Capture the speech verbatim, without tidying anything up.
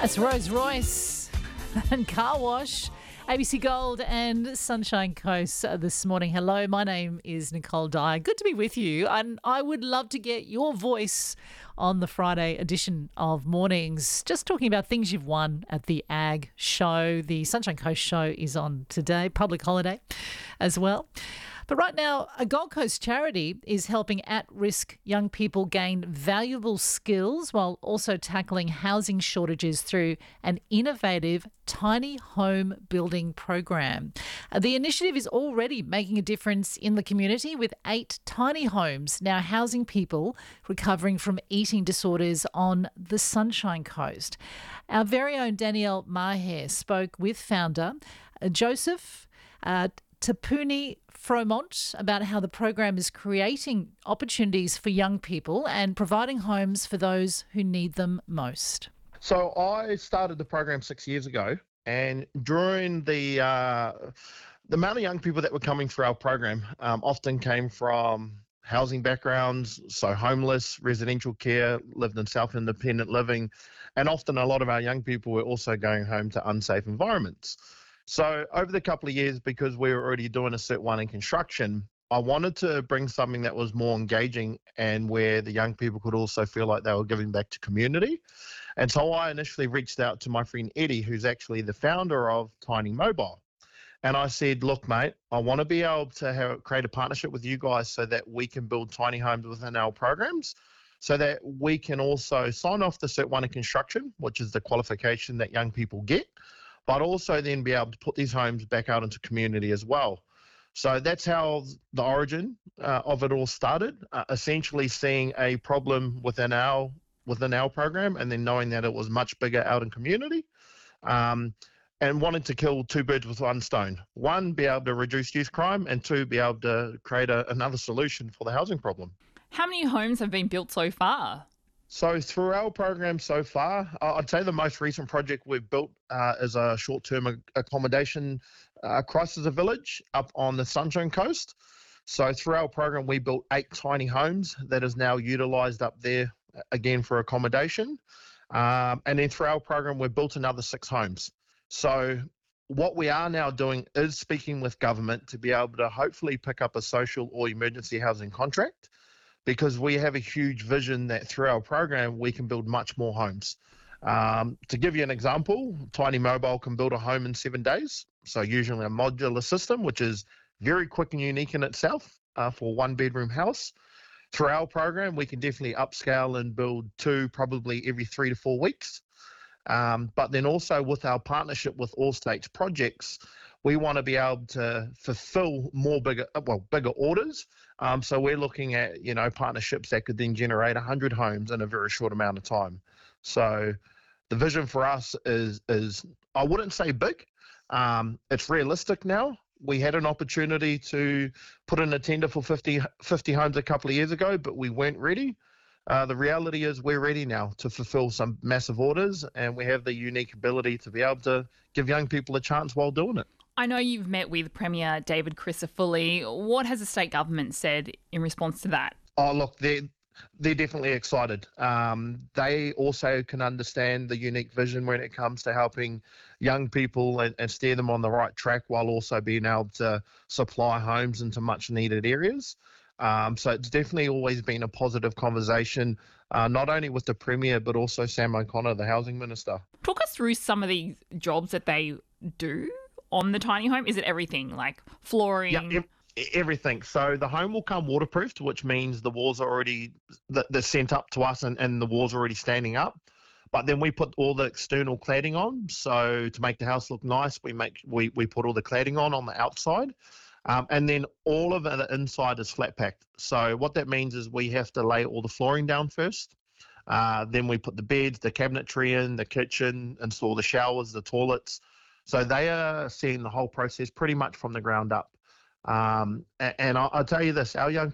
That's Rose Royce and Car Wash, A B C Gold and Sunshine Coast uh, this morning. Hello, my name is Nicole Dyer. Good to be with you. And I would love to get your voice on the Friday edition of Mornings, just talking about things you've won at the Ag Show. The Sunshine Coast show is on today, public holiday as well. But right now, a Gold Coast charity is helping at-risk young people gain valuable skills while also tackling housing shortages through an innovative tiny home building program. Uh, The initiative is already making a difference in the community, with eight tiny homes now housing people recovering from eating disorders on the Sunshine Coast. Our very own Danielle Maher spoke with founder uh, Joseph uh, Tapuni Fromont about how the program is creating opportunities for young people and providing homes for those who need them most. So I started the program six years ago, and during the uh, the amount of young people that were coming through our program um, often came from housing backgrounds, so homeless, residential care, lived in self-independent living, and often a lot of our young people were also going home to unsafe environments. So over the couple of years, because we were already doing a Cert one in construction, I wanted to bring something that was more engaging and where the young people could also feel like they were giving back to community. And so I initially reached out to my friend Eddie, who's actually the founder of Tiny Mobile. And I said, look, mate, I want to be able to have, create a partnership with you guys so that we can build tiny homes within our programs, so that we can also sign off the Cert one in construction, which is the qualification that young people get, but also then be able to put these homes back out into community as well. So that's how the origin uh, of it all started, uh, essentially seeing a problem within our within our program and then knowing that it was much bigger out in community, um, and wanted to kill two birds with one stone. One, be able to reduce youth crime, and two, be able to create a, another solution for the housing problem. How many homes have been built so far? So through our program so far, uh, I'd say the most recent project we've built uh, is a short-term ac- accommodation uh, crisis village up on the Sunshine Coast. So through our program, we built eight tiny homes that is now utilised up there, uh, again, for accommodation. Um, and then through our program, we've built another six homes. So what we are now doing is speaking with government to be able to hopefully pick up a social or emergency housing contract, because we have a huge vision that through our program, we can build much more homes. Um, to give you an example, Tiny Mobile can build a home in seven days. So usually a modular system, which is very quick and unique in itself uh, for a one bedroom house. Through our program, we can definitely upscale and build two probably every three to four weeks. Um, but then also with our partnership with All States Projects, we want to be able to fulfill more bigger, well, bigger orders. Um, so we're looking at, you know, partnerships that could then generate one hundred homes in a very short amount of time. So the vision for us is, is I wouldn't say big. Um, it's realistic now. We had an opportunity to put in a tender for fifty, fifty homes a couple of years ago, but we weren't ready. Uh, the reality is we're ready now to fulfill some massive orders, and we have the unique ability to be able to give young people a chance while doing it. I know you've met with Premier David Crisafulli. What has the state government said in response to that? Oh, look, they're, they're definitely excited. Um, they also can understand the unique vision when it comes to helping young people and, and steer them on the right track while also being able to supply homes into much needed areas. Um, so it's definitely always been a positive conversation, uh, not only with the Premier, but also Sam O'Connor, the Housing Minister. Talk us through some of the jobs that they do on the tiny home. Is it everything, like flooring? Yeah, ev- everything. So the home will come waterproofed, which means the walls are already th- they're sent up to us and, and the walls are already standing up. But then we put all the external cladding on. So to make the house look nice, we make we, we put all the cladding on on the outside. Um, and then all of the inside is flat packed. So what that means is we have to lay all the flooring down first. Uh, then we put the beds, the cabinetry in, the kitchen, install the showers, the toilets. So they are seeing the whole process pretty much from the ground up. Um, and and I'll, I'll tell you this, our young